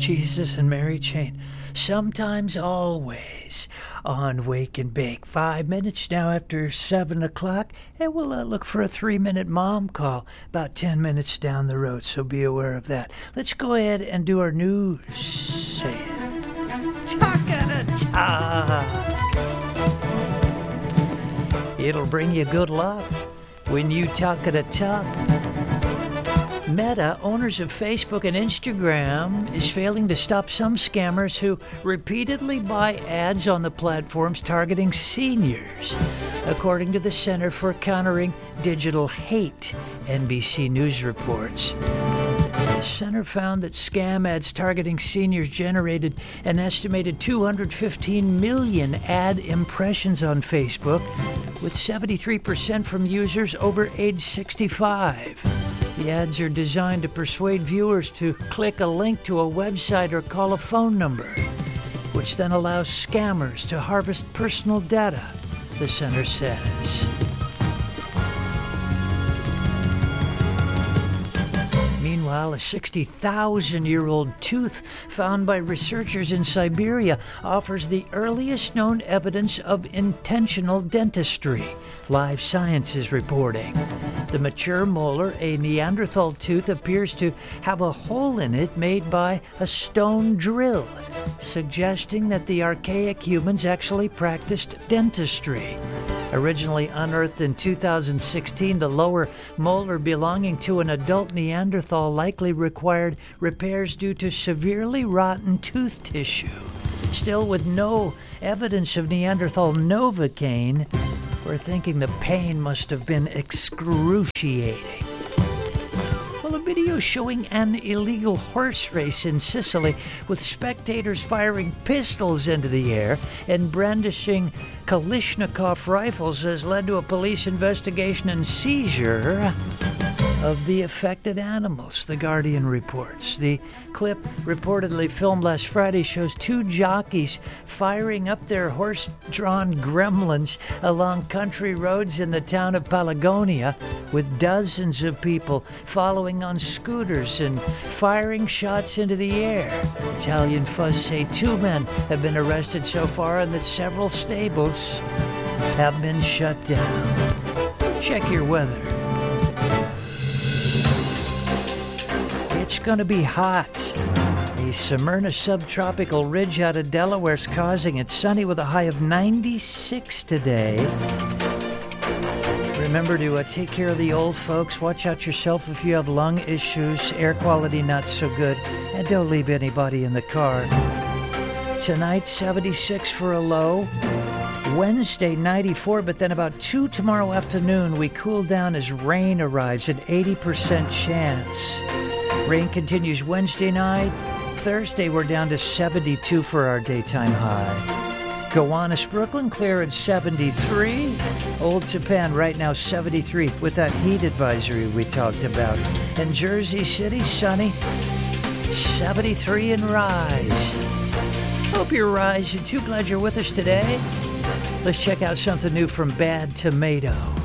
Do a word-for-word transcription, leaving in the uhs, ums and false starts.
Jesus and Mary Chain. Sometimes always on Wake and Bake. Five minutes now after seven o'clock, and we'll uh, look for a three-minute mom call about ten minutes down the road, so be aware of that. Let's go ahead and do our news. Say it. Talk to talk. It'll bring you good luck when you talk to talk. Meta, owners of Facebook and Instagram, is failing to stop some scammers who repeatedly buy ads on the platforms targeting seniors, according to the Center for Countering Digital Hate, N B C News reports. The center found that scam ads targeting seniors generated an estimated two hundred fifteen million ad impressions on Facebook, with seventy-three percent from users over age sixty-five. The ads are designed to persuade viewers to click a link to a website or call a phone number, which then allows scammers to harvest personal data, the center says. Meanwhile, a sixty thousand year old tooth found by researchers in Siberia offers the earliest known evidence of intentional dentistry, Live Science is reporting. The mature molar, a Neanderthal tooth, appears to have a hole in it made by a stone drill, suggesting that the archaic humans actually practiced dentistry. Originally unearthed in two thousand sixteen, the lower molar belonging to an adult Neanderthal likely required repairs due to severely rotten tooth tissue. Still, with no evidence of Neanderthal Novocaine, we're thinking the pain must have been excruciating. Well, a video showing an illegal horse race in Sicily with spectators firing pistols into the air and brandishing Kalashnikov rifles has led to a police investigation and seizure of the affected animals, The Guardian reports. The clip, reportedly filmed last Friday, shows two jockeys firing up their horse-drawn gremlins along country roads in the town of Pelagonia, with dozens of people following on scooters and firing shots into the air. Italian Fuzz say two men have been arrested so far and that several stables have been shut down. Check your weather. It's going to be hot. A Smyrna subtropical ridge out of Delaware is causing it sunny with a high of ninety-six today. Remember to uh, take care of the old folks. Watch out yourself if you have lung issues, air quality not so good, and don't leave anybody in the car. Tonight, seventy-six for a low. Wednesday, ninety-four, but then about two tomorrow afternoon, we cool down as rain arrives at eighty percent chance. Rain continues Wednesday night. Thursday, we're down to seventy-two for our daytime high. Gowanus, Brooklyn, clear at seventy-three. Old Japan right now seventy-three with that heat advisory we talked about. And Jersey City, sunny, seventy-three and rise. Hope you're rising too. Glad you're with us today. Let's check out something new from Bad Tomato.